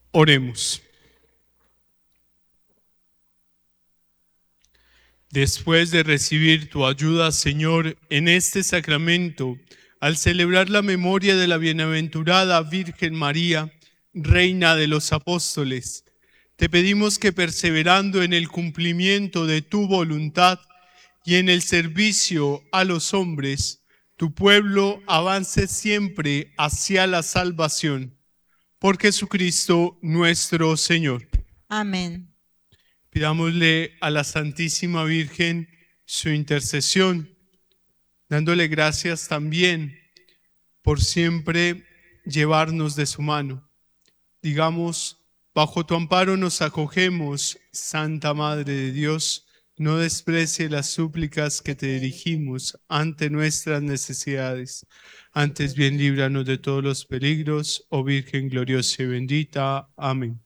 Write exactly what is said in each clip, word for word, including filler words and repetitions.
Oremos. Después de recibir tu ayuda, Señor, en este sacramento, al celebrar la memoria de la bienaventurada Virgen María, Reina de los Apóstoles, te pedimos que, perseverando en el cumplimiento de tu voluntad y en el servicio a los hombres, tu pueblo avance siempre hacia la salvación. Por Jesucristo nuestro Señor. Amén. Pidámosle a la Santísima Virgen su intercesión, dándole gracias también por siempre llevarnos de su mano. Digamos: bajo tu amparo nos acogemos, Santa Madre de Dios, no desprecie las súplicas que te dirigimos ante nuestras necesidades. Antes bien, líbranos de todos los peligros, oh Virgen gloriosa y bendita. Amén.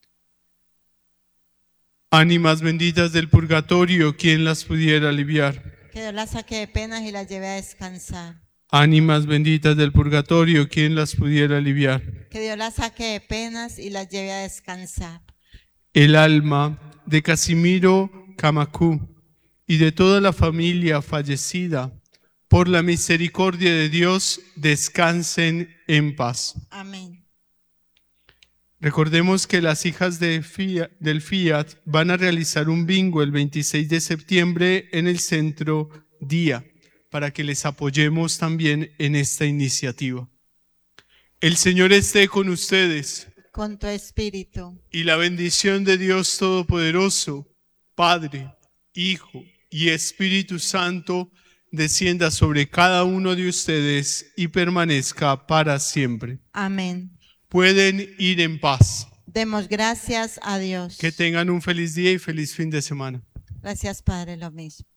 Ánimas benditas del purgatorio, ¿quién las pudiera aliviar? Que Dios las saque de penas y las lleve a descansar. Ánimas benditas del purgatorio, ¿quién las pudiera aliviar? Que Dios las saque de penas y las lleve a descansar. El alma de Casimiro Camacú y de toda la familia fallecida, por la misericordia de Dios, descansen en paz. Amén. Recordemos que las hijas de Fiat, del Fiat van a realizar un bingo el veintiséis de septiembre en el Centro Día, para que les apoyemos también en esta iniciativa. El Señor esté con ustedes. Con tu espíritu. Y la bendición de Dios Todopoderoso, Padre, Hijo y Espíritu Santo, descienda sobre cada uno de ustedes y permanezca para siempre. Amén. Pueden ir en paz. Demos gracias a Dios. Que tengan un feliz día y feliz fin de semana. Gracias, Padre, lo mismo.